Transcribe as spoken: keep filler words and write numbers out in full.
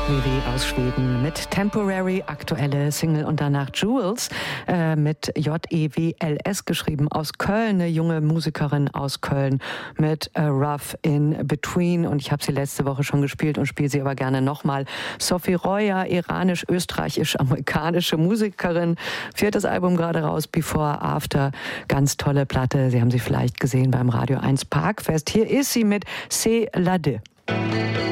W aus Schweden mit Temporary, aktuelle Single, und danach Jules äh, mit J E W L S geschrieben, aus Köln, eine junge Musikerin aus Köln mit äh, Rough in Between, und ich habe sie letzte Woche schon gespielt und spiele sie aber gerne nochmal. Sophie Roya, iranisch-österreichisch-amerikanische Musikerin, viertes Album gerade raus, Before After, ganz tolle Platte, Sie haben sie vielleicht gesehen beim Radio eins Parkfest. Hier ist sie mit C'est la deux.